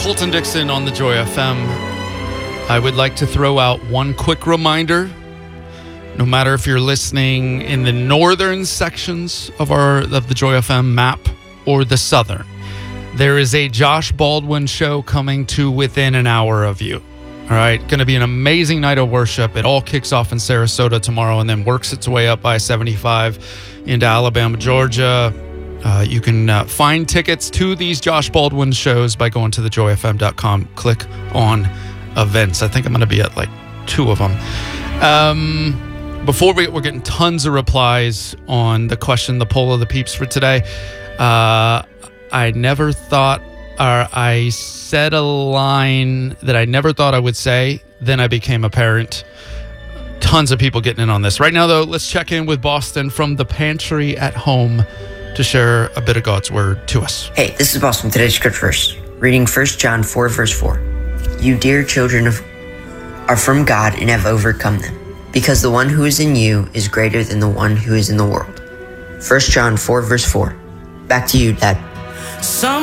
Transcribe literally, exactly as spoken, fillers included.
Colton Dixon on the Joy F M. I would like to throw out one quick reminder. No matter if you're listening in the northern sections of our of the Joy F M map or the southern, there is a Josh Baldwin show coming to within an hour of you. All right, going to be an amazing night of worship. It all kicks off in Sarasota tomorrow and then works its way up I seventy-five into Alabama, Georgia. Uh, you can uh, find tickets to these Josh Baldwin shows by going to the joy f m dot com. Click on events. I think I'm going to be at like two of them. Um... Before we, we're getting tons of replies on the question, the poll of the peeps for today. Uh, I never thought, or I said a line that I never thought I would say. Then I became a parent. Tons of people getting in on this. Right now, though, let's check in with Boston from the pantry at home to share a bit of God's word to us. Hey, this is Boston. Today's scripture verse. Reading First John four, verse four. You dear children of, are from God and have overcome them, because the one who is in you is greater than the one who is in the world. First John four, verse four. Back to you, Dad. Some